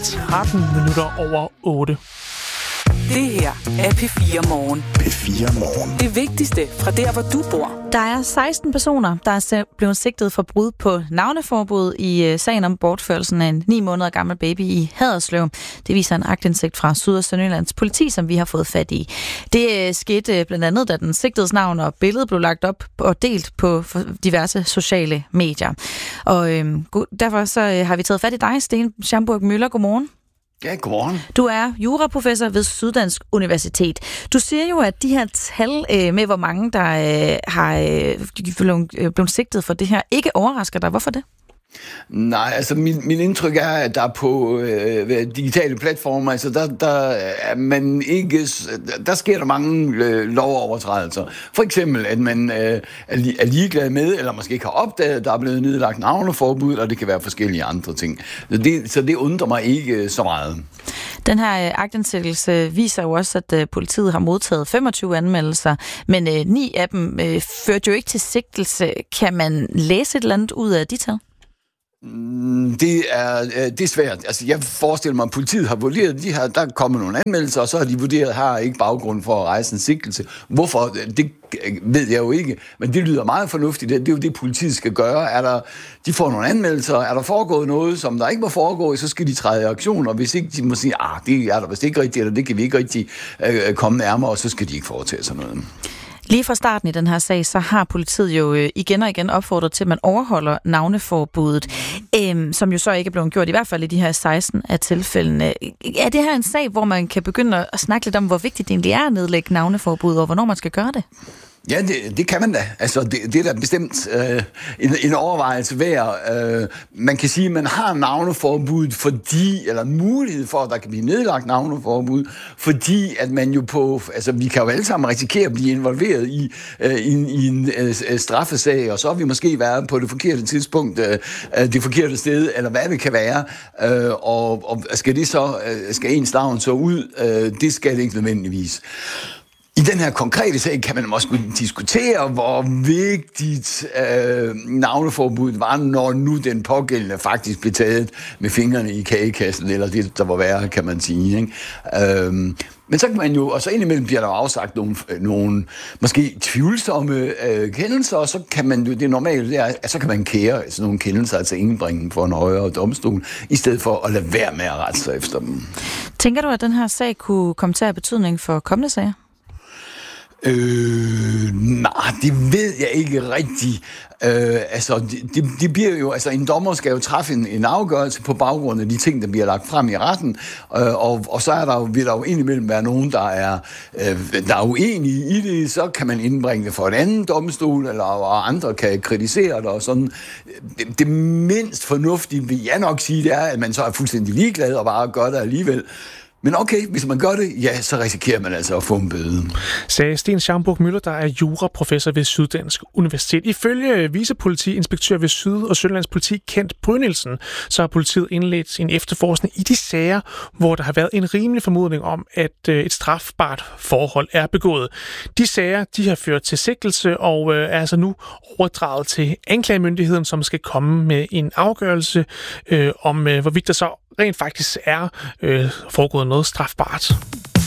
8:13. Det her er P4 Morgen. P4 Morgen. Det vigtigste fra der, hvor du bor. Der er 16 personer, der er blevet sigtet for brud på navneforbud i sagen om bortførelsen af en 9 måneder gammel baby i Haderslev. Det viser en aktindsigt fra Syd- og Sønderjyllands politi, som vi har fået fat i. Det skete blandt andet, da den sigtedes navn og billede blev lagt op og delt på diverse sociale medier. Og derfor så har vi taget fat i dig, Sten Schaumburg Müller. Godmorgen. Ja, godmorgen. Du er juraprofessor ved Syddansk Universitet. Du siger jo, at de her tal med, hvor mange der blevet sigtet for det her, ikke overrasker dig. Hvorfor det? Nej, altså min indtryk er, at der på digitale platformer, altså der er man ikke, der sker der mange lovovertrædelser. For eksempel, at man er ligeglad med, eller måske ikke har opdaget, at der er blevet nedlagt navneforbud, og det kan være forskellige andre ting. Så det undrer mig ikke så meget. Den her aktindsættelse viser jo også, at politiet har modtaget 25 anmeldelser, men 9 af dem førte jo ikke til sigtelse. Kan man læse et eller andet ud af de tal? Det er svært. Altså, jeg forestiller mig, at politiet har vurderet de her, der kommer nogle anmeldelser, og så har de vurderet, har ikke baggrund for at rejse en sigtelse. Hvorfor? Det ved jeg jo ikke, men det lyder meget fornuftigt. Det er jo det, politiet skal gøre. De får nogle anmeldelser, er der foregået noget, som der ikke må foregå, så skal de træde i aktion, og hvis ikke de må sige, det er der vist ikke rigtigt, eller det kan vi ikke rigtig komme nærmere, så skal de ikke foretage sig noget. Lige fra starten i den her sag, så har politiet jo igen og igen opfordret til, at man overholder navneforbuddet, som jo så ikke er blevet gjort, i hvert fald i de her 16 af tilfældene. Er det her en sag, hvor man kan begynde at snakke lidt om, hvor vigtigt det egentlig er at nedlægge navneforbud, og hvornår man skal gøre det? Ja, det kan man da. Altså, det er da bestemt en overvejelse værd. Man kan sige, at man har navneforbud, eller mulighed for, at der kan blive nedlagt navneforbud, fordi at man jo vi kan jo alle sammen risikere at blive involveret i en straffesag, og så har vi måske været på det forkerte tidspunkt, det forkerte sted, eller hvad det kan være. Og skal ens navn så ud? Det skal det ikke nødvendigvis. I den her konkrete sag kan man også diskutere, hvor vigtigt navneforbuddet var, når nu den pågældende faktisk blev taget med fingrene i kagekassen, eller det, der var værre, kan man sige. Ikke? Men så kan man jo, og så indimellem bliver der afsagt nogle måske tvivlsomme kendelser, og så kan man jo, det normale er, at så kan man kære sådan nogle kendelser, altså indbringe dem for en højere domstol, i stedet for at lade være med at rette sig efter dem. Tænker du, at den her sag kunne komme til at have betydning for kommende sager? Nej, det ved jeg ikke rigtigt. Det bliver jo, en dommer skal jo træffe en afgørelse på baggrund af de ting, der bliver lagt frem i retten, og så vil der jo indimellem være nogen, der er uenige i det, så kan man indbringe det for en anden domstol, og andre kan kritisere det, og sådan. Det mindst fornuftige, vil jeg nok sige, det er, at man så er fuldstændig ligeglad og bare gør det alligevel. Men okay, hvis man gør det, ja, så risikerer man altså at få en bøde. Sagde Sten Schaumburg Müller, der er juraprofessor ved Syddansk Universitet. Ifølge vicepolitiinspektør ved Syd- og Sønderjyllands politi, Kent Brynildsen, så har politiet indledt en efterforskning i de sager, hvor der har været en rimelig formodning om, at et strafbart forhold er begået. De sager, de har ført til sigtelse og er altså nu overdraget til anklagemyndigheden, som skal komme med en afgørelse om, hvorvidt der så rent faktisk er foregået noget strafbart.